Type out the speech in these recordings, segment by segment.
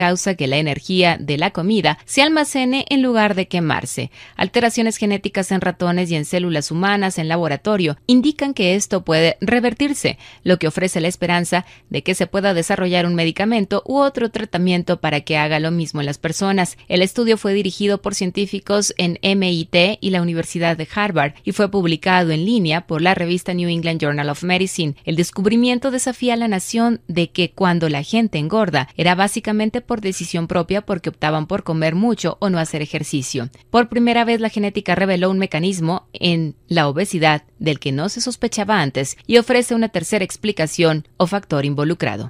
causa que la energía de la comida se almacene en lugar de quemarse. Alteraciones genéticas en ratones y en células humanas en laboratorio indican que esto puede revertirse, lo que ofrece la esperanza de que se pueda desarrollar un medicamento u otro tratamiento para que haga lo mismo en las personas. El estudio fue dirigido por científicos en MIT y la Universidad de Harvard y fue publicado en línea por la revista New England Journal of Medicine. El descubrimiento desafía a la nación de que cuando la gente engorda era básicamente por decisión propia porque optaban por comer mucho o no hacer ejercicio. Por primera vez la genética reveló un mecanismo en la obesidad del que no se sospechaba antes y ofrece una tercera explicación o factor involucrado.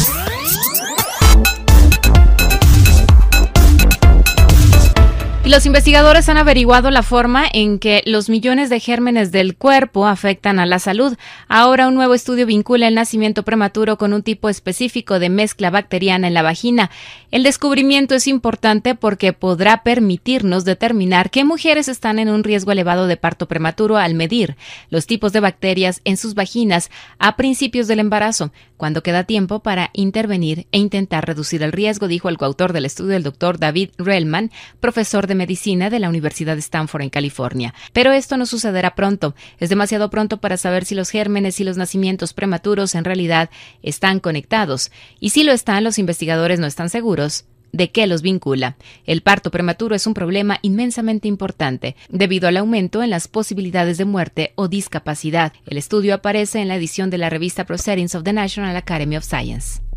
Los investigadores han averiguado la forma en que los millones de gérmenes del cuerpo afectan a la salud. Ahora un nuevo estudio vincula el nacimiento prematuro con un tipo específico de mezcla bacteriana en la vagina. El descubrimiento es importante porque podrá permitirnos determinar qué mujeres están en un riesgo elevado de parto prematuro al medir los tipos de bacterias en sus vaginas a principios del embarazo, cuando queda tiempo para intervenir e intentar reducir el riesgo, dijo el coautor del estudio, el doctor David Relman, profesor de medicina de la Universidad de Stanford en California. Pero esto no sucederá pronto. Es demasiado pronto para saber si los gérmenes y los nacimientos prematuros en realidad están conectados. Y si lo están, los investigadores no están seguros de qué los vincula. El parto prematuro es un problema inmensamente importante debido al aumento en las posibilidades de muerte o discapacidad. El estudio aparece en la edición de la revista Proceedings of the National Academy of Science.